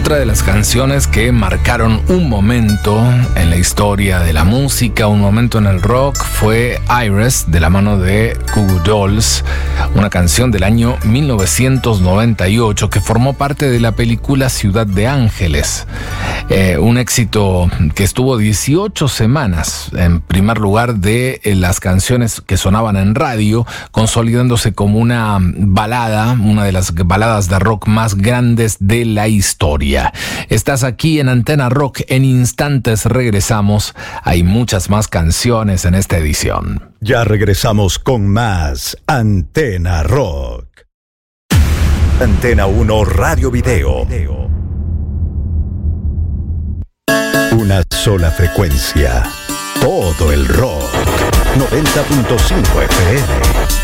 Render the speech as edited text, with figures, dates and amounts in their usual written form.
Otra de las canciones que marcaron un momento en la historia de la música, un momento en el rock, fue Iris, de la mano de Goo Goo Dolls, una canción del año 1998 que formó parte de la película Ciudad de Ángeles. Un éxito que estuvo 18 semanas en primer lugar de las canciones que sonaban en radio, consolidándose como una balada, una de las baladas de rock más grandes de la historia. Estás aquí en Antena Rock, en instantes regresamos. Hay muchas más canciones en esta edición. Ya regresamos con más Antena Rock. Antena 1 Radio Video. Una sola frecuencia. Todo el rock. 90.5 FM.